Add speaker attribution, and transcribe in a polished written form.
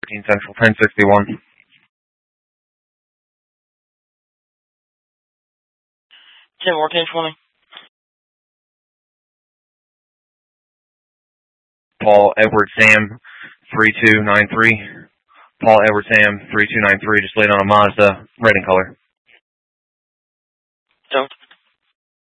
Speaker 1: 13 Central, 1061.
Speaker 2: Tim, 1020.
Speaker 1: Paul Edward Sam 3293. Paul Edward Sam 3293, just laid on a Mazda, red in color.
Speaker 2: Don't.